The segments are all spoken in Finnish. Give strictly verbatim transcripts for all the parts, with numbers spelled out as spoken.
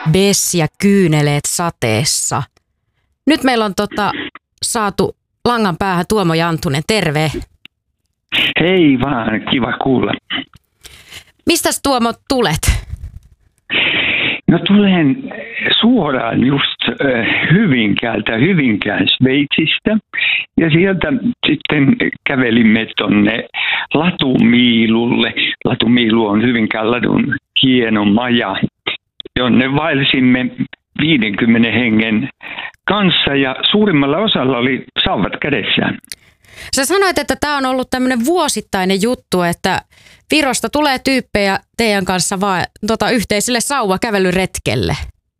Bess ja kyyneleet sateessa. Nyt meillä on tota, saatu langan päähän Tuomo Jantunen. Terve. Hei vaan, kiva kuulla. Mistäs Tuomo tulet? No tulen suoraan just äh, Hyvinkäältä, Hyvinkään Sveitsistä. Ja sieltä sitten kävelimme tonne Latumiilulle. Latumiilu on Hyvinkään ladun hieno maja, jonne vaelsimme viidenkymmenen hengen kanssa ja suurimmalla osalla oli sauvat kädessään. Sä sanoit, että tämä on ollut tämmöinen vuosittainen juttu, että Virosta tulee tyyppejä teidän kanssa vaan tota, yhteiselle sauvakävelyretkelle.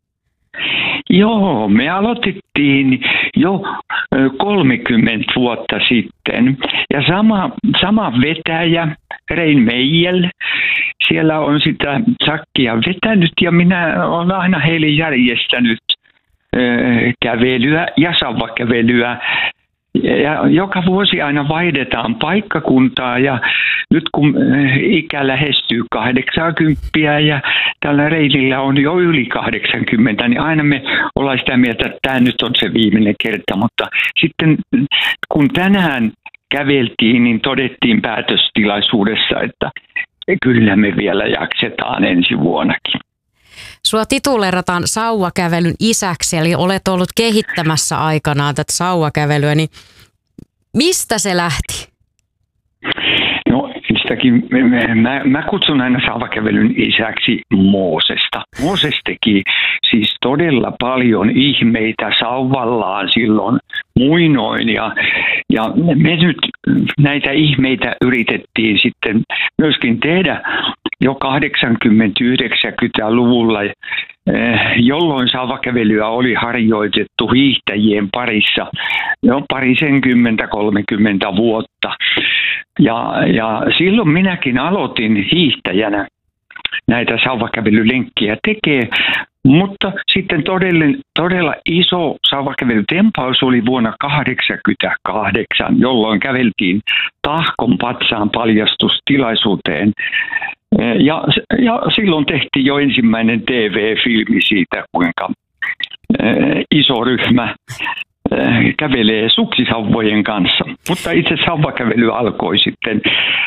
Joo, me aloitettiin jo kolmekymmentä vuotta sitten ja sama, sama vetäjä, Rein Meijel, siellä on sitä sakkia vetänyt ja minä olen aina heille järjestänyt äh, kävelyä ja sauvakävelyä. Ja joka vuosi aina vaihdetaan paikkakuntaa ja nyt kun ikä lähestyy kahdeksankymmentä ja tällä reitillä on jo yli kahdeksankymmentä, niin aina me ollaan sitä mieltä, että tämä nyt on se viimeinen kerta. Mutta sitten kun tänään käveltiin, niin todettiin päätöstilaisuudessa, että kyllä me vielä jaksetaan ensi vuonnakin. Sua tituleerataan sauvakävelyn isäksi, eli olet ollut kehittämässä aikanaan tätä sauvakävelyä, niin mistä se lähti? No sitäkin, mä, mä kutsun aina sauvakävelyn isäksi Moosesta. Mooses teki siis todella paljon ihmeitä sauvallaan silloin muinoin ja, ja me nyt näitä ihmeitä yritettiin sitten myöskin tehdä jo kahdeksankymmentä-yhdeksänkymmentäluvulla, jolloin sauvakävelyä oli harjoitettu hiihtäjien parissa jo parisenkymmentä kolmekymmentä vuotta. Ja, ja silloin minäkin aloitin hiihtäjänä näitä sauvakävelylenkkiä tekee, mutta sitten todella, todella iso sauvakävelytempaus oli vuonna tuhatyhdeksänsataakahdeksankymmentäkahdeksan, jolloin käveltiin Tahkon patsaan paljastustilaisuuteen. Ja, ja silloin tehtiin jo ensimmäinen T V-filmi siitä, kuinka iso ryhmä kävelee suksisauvojen kanssa. Mutta itse sauvakävely alkoi sitten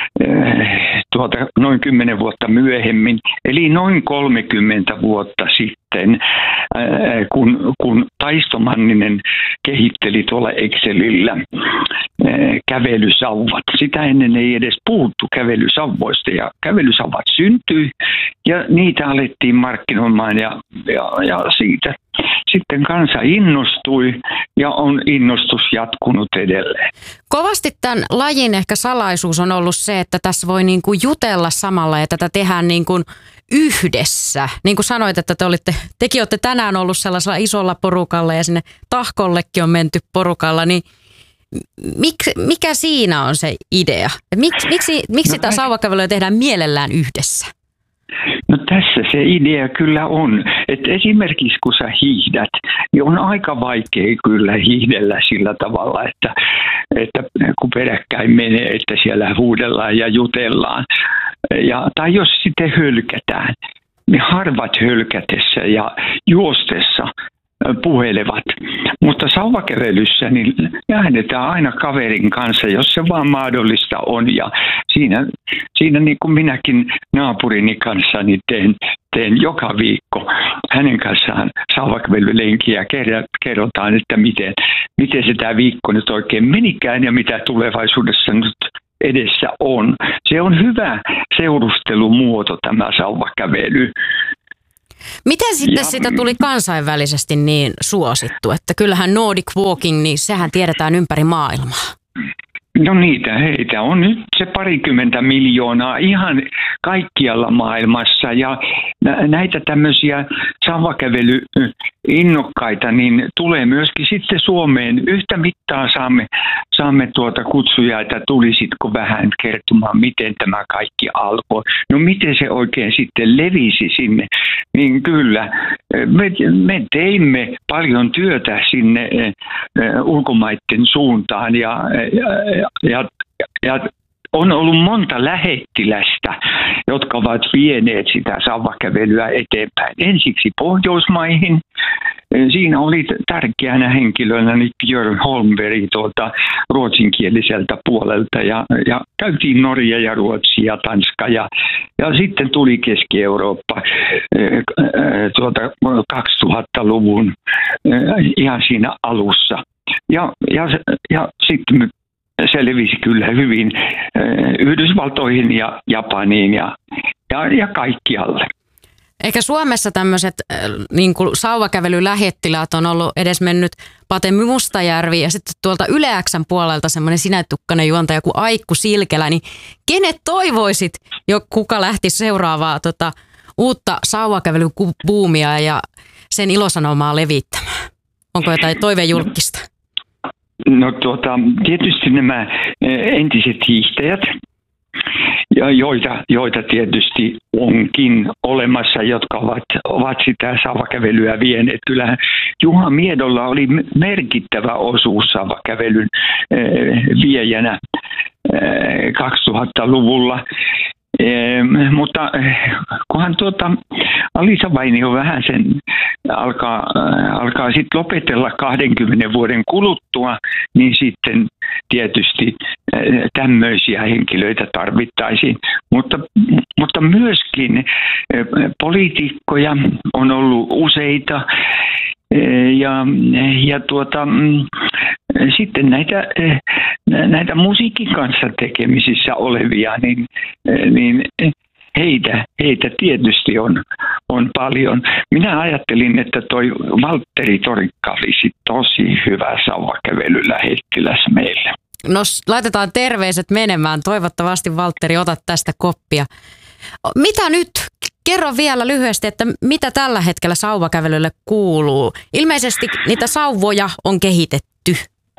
tuota, noin kymmenen vuotta myöhemmin, eli noin kolmekymmentä vuotta sitten, kun, kun Taisto Manninen kehitteli tuolla Excelillä kävelysauvat. Sitä ennen ei edes puhuttu kävelysauvoista ja kävelysauvat syntyi ja niitä alettiin markkinoimaan ja, ja, ja siitä sitten kansa innostui ja on innostus jatkunut edelleen. Kovasti tämän lajin ehkä salaisuus on ollut se, että tässä voi niin kuin jutella samalla ja tätä tehdään niin kuin yhdessä. Niin kuin sanoit, että te olitte, tekin olette tänään ollut sellaisella isolla porukalla ja sinne Tahkollekin on menty porukalla, niin mik, mikä siinä on se idea? Miksi, miksi, miksi no, sitä sauvakävelyä tehdään mielellään yhdessä? No tässä se idea kyllä on, että esimerkiksi kun sä hiihdät, niin on aika vaikea kyllä hiihdellä sillä tavalla, että, että kun peräkkäin menee, että siellä huudellaan ja jutellaan. Ja, tai jos sitten hölkätään, niin harvat hölkätessä ja juostessa puhelevat. Mutta sauvakävelyssä niin lähdetään aina kaverin kanssa, jos se vaan mahdollista on. Ja siinä, siinä niin kuin minäkin naapurini kanssa niin teen, teen joka viikko hänen kanssaan sauvakävelylenkiä. Kerrotaan, että miten, miten se tämä viikko nyt oikein menikään ja mitä tulevaisuudessa nyt edessä on. Se on hyvä seurustelumuoto tämä sauvakävely. Miten sitten ja, sitä tuli kansainvälisesti niin suosittu? Että kyllähän Nordic Walking, niin sehän tiedetään ympäri maailmaa. No niitä heitä on nyt se parikymmentä miljoonaa ihan kaikkialla maailmassa ja näitä tämmöisiä sauvakävelyinnokkaita niin tulee myöskin sitten Suomeen. Yhtä mittaa saamme, saamme tuota kutsuja, että tulisitko vähän kertomaan, miten tämä kaikki alkoi. No miten se oikein sitten levisi sinne, niin kyllä me, me teimme paljon työtä sinne ulkomaiden suuntaan ja, ja Ja, ja on ollut monta lähettilästä, jotka ovat vieneet sitä sauvakävelyä eteenpäin. Ensiksi Pohjoismaihin. Siinä oli tärkeänä henkilönä niin Björn Holmberg tuolta ruotsinkieliseltä puolelta ja, ja käytiin Norja ja Ruotsi ja Tanska ja, ja sitten tuli Keski-Eurooppa tuolta kaksituhattaluvun ihan siinä alussa. Ja, ja, ja sitten selvisi kyllä hyvin Yhdysvaltoihin ja Japaniin ja, ja, ja kaikkialle. Eikä Suomessa tämmöiset niin kuin sauvakävelylähettiläät on ollut edesmennyt Pate Mustajärvi ja sitten tuolta Yle X:n puolelta semmoinen sinätukkainen juontaja kuin Aikku Silkelä, niin kenet toivoisit, jo kuka lähti seuraavaa tota, uutta sauvakävelybuumia ja sen ilosanomaa levittämään? Onko jotain toivejulkista? No tuota, tietysti nämä entiset hiihtäjät, joita, joita tietysti onkin olemassa, jotka ovat, ovat sitä sauvakävelyä vieneet. Kyllähän Juha Miedolla oli merkittävä osuus sauvakävelyn viejänä kaksituhattaluvulla. Eh, mutta kunhan tuota Alisa Vainio vähän sen alkaa, alkaa sitten lopetella kahdenkymmenen vuoden kuluttua, niin sitten tietysti tämmöisiä henkilöitä tarvittaisiin. Mutta, mutta myöskin poliitikkoja on ollut useita. Ja, ja tuota, sitten näitä, näitä musiikin kanssa tekemisissä olevia, niin, niin heitä, heitä tietysti on, on paljon. Minä ajattelin, että toi Valtteri Torikka olisi tosi hyvä sauvakävelylähettiläs meille. No laitetaan terveiset menemään. Toivottavasti Valtteri otat tästä koppia. Mitä nyt? Kerro vielä lyhyesti, että mitä tällä hetkellä sauvakävelylle kuuluu. Ilmeisesti niitä sauvoja on kehitetty.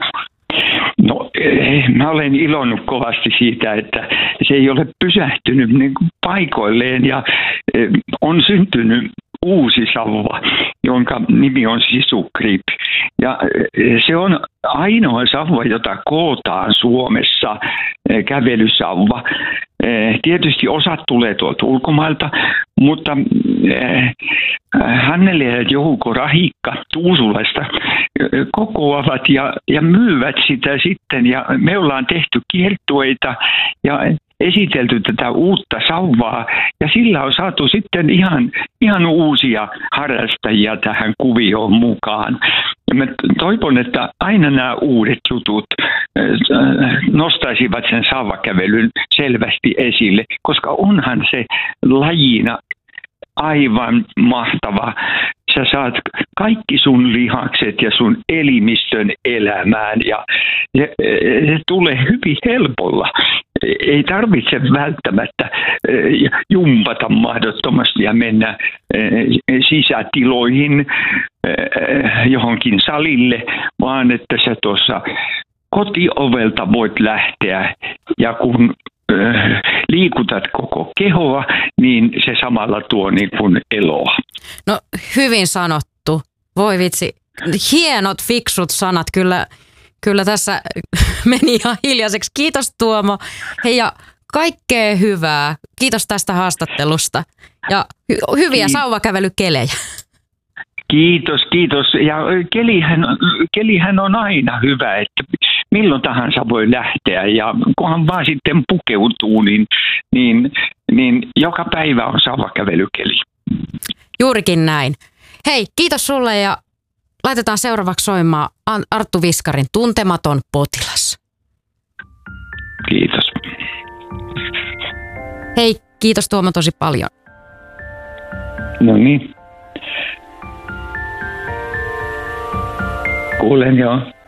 No, mä olen ilonnut kovasti siitä, että se ei ole pysähtynyt niin kuin paikoilleen ja on syntynyt uusi sauva, jonka nimi on Sisugrip. Ja se on ainoa sauva, jota kootaan Suomessa, kävelysauva. Tietysti osat tulee tuolta ulkomailta, mutta Hannele ja Jouko Rahikka Tuusulasta kokoavat ja, ja myyvät sitä sitten. Ja me ollaan tehty kiertueita ja esitelty tätä uutta sauvaa ja sillä on saatu sitten ihan, ihan uusia harrastajia tähän kuvioon mukaan. Ja mä toivon, että aina nämä uudet jutut nostaisivat sen sauvakävelyn selvästi esille, koska onhan se lajina aivan mahtava. Sä saat kaikki sun lihakset ja sun elimistön elämään ja se, se tulee hyvin helpolla. Ei tarvitse välttämättä jumpata mahdottomasti ja mennä sisätiloihin johonkin salille, vaan että sä tuossa kotiovelta voit lähteä ja kun liikutat koko kehoa, niin se samalla tuo niin kuin eloa. No hyvin sanottu. Voi vitsi. Hienot, fiksut sanat. Kyllä, kyllä tässä meni ihan hiljaiseksi. Kiitos Tuomo. Hei ja kaikkea hyvää. Kiitos tästä haastattelusta. Ja hy- hyviä Kiitos. Sauvakävelykelejä. Kiitos, kiitos. Ja kelihän, kelihän on aina hyvä, että milloin tahansa voi lähteä ja kunhan vaan sitten pukeutuu, niin, niin, niin joka päivä on sauvakävelykeli. Juurikin näin. Hei, kiitos sulle ja laitetaan seuraavaksi soimaan Arttu Viskarin Tuntematon potilas. Kiitos. Hei, kiitos Tuomo tosi paljon. No niin. Kuulen joo.